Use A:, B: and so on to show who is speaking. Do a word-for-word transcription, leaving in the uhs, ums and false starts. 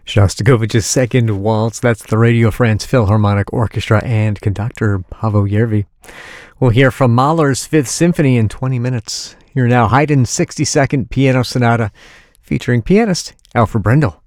A: Shostakovich's Second Waltz. That's the Radio France Philharmonic Orchestra and conductor Paavo Järvi. We'll hear from Mahler's Fifth Symphony in twenty minutes. Here now, Haydn's sixty-second Piano Sonata featuring pianist Alfred Brendel.